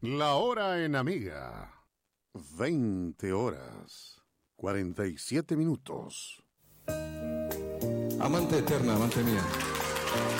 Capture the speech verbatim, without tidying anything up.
La hora en Amiga. veinte horas. cuarenta y siete minutos. Amante eterna, amante mía.